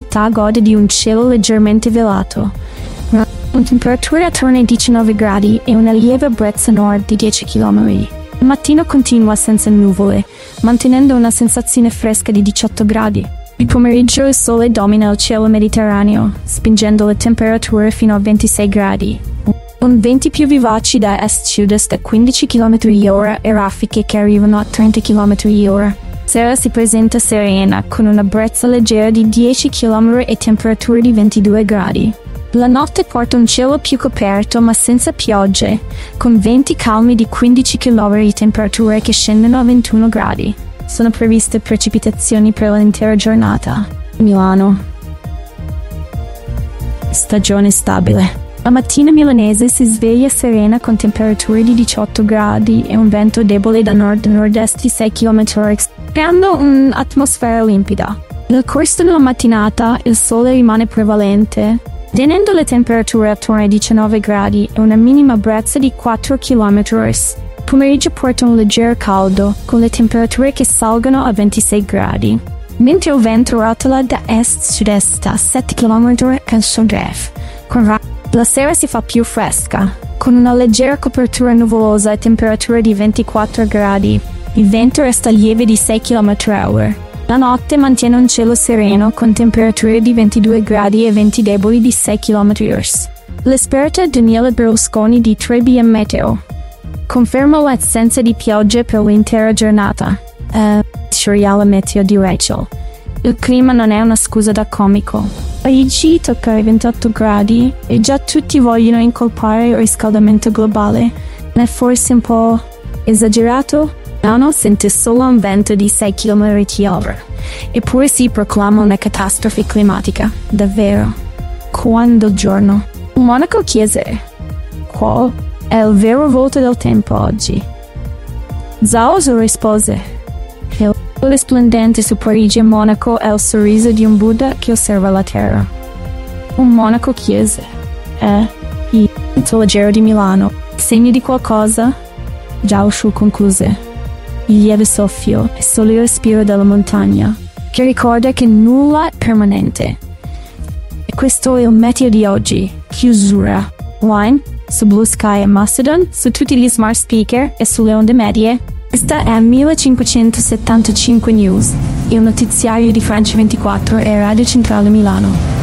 città gode di un cielo leggermente velato. Una temperatura attorno ai 19 gradi e una lieve brezza nord di 10 km. Il mattino continua senza nuvole, mantenendo una sensazione fresca di 18 gradi. Il pomeriggio il sole domina il cielo mediterraneo, spingendo le temperature fino a 26 gradi. Con venti più vivaci da est-sud-est a 15 km/h e raffiche che arrivano a 30 km/h. Sera si presenta serena, con una brezza leggera di 10 km e temperature di 22 gradi. La notte porta un cielo più coperto ma senza piogge, con venti calmi di 15 km e temperature che scendono a 21 gradi. Sono previste precipitazioni per l'intera giornata. Milano. Stagione stabile. La mattina milanese si sveglia serena con temperature di 18 gradi e un vento debole da nord-nord-est di 6 km/h, creando un'atmosfera limpida. Nel corso della mattinata il sole rimane prevalente, tenendo le temperature attorno ai 19 gradi e una minima brezza di 4 km/h. Il pomeriggio porta un leggero caldo, con le temperature che salgono a 26 gradi, mentre il vento rotola da est-sud-est a 7 km/h a sud-est. La sera si fa più fresca, con una leggera copertura nuvolosa e temperature di 24 gradi. Il vento resta lieve di 6 km/h. La notte mantiene un cielo sereno con temperature di 22 gradi e venti deboli di 6 km/h. L'esperta Daniela Berlusconi di 3BM Meteo conferma l'assenza di piogge per l'intera giornata. Editoriale Meteo di Rachel. Il clima non è una scusa da comico. Parigi tocca i 28 gradi e già tutti vogliono incolpare il riscaldamento globale. Non è forse un po' esagerato? Milano sente solo un vento di 6 km/h, eppure si proclama una catastrofe climatica. Davvero? Quando il giorno? Monaco chiese: qual è il vero volto del tempo oggi? Zauso rispose: il risplendente su Parigi e Monaco è il sorriso di un Buddha che osserva la terra. Un monaco chiese: il leggero di Milano, segni di qualcosa? Zauso concluse: il lieve soffio è solo il respiro della montagna, che ricorda che nulla è permanente. E questo è il meteo di oggi. Chiusura. Line su Blue Sky e Mastodon, su tutti gli smart speaker e sulle onde medie. Questa è 1575 News, il notiziario di Francia 24 e Radio Centrale Milano.